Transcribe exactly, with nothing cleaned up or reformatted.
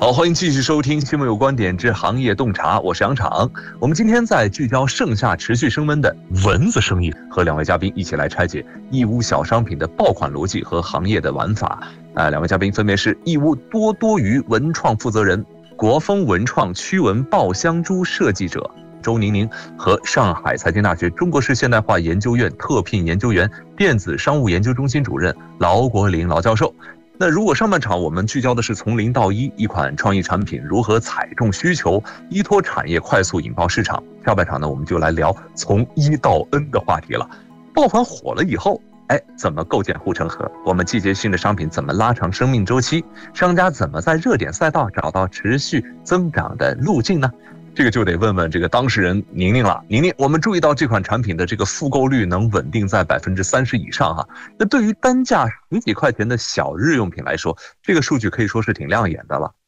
好，欢迎继续收听新闻有观点之行业洞察，我是杨昶。我们今天在聚焦盛夏持续升温的蚊子生意，和两位嘉宾一起来拆解义乌小商品的爆款逻辑和行业的玩法。呃，两位嘉宾分别是义乌多多鱼文创负责人、国风文创驱蚊爆香珠设计者周宁宁和上海财经大学中国式现代化研究院特聘研究员、电子商务研究中心主任劳国林劳教授。那如果上半场我们聚焦的是从零到一，一款创意产品如何踩中需求，依托产业快速引爆市场，下半场呢，我们就来聊从一到 N 的话题了。爆款火了以后，哎，怎么构建护城河？我们季节性的商品怎么拉长生命周期？商家怎么在热点赛道找到持续增长的路径呢？这个就得问问这个当事人宁宁了。宁宁，我们注意到这款产品的这个复购率能稳定在百分之三十以上哈。那对于单价十几块钱的小日用品来说，这个数据可以说是挺亮眼的了。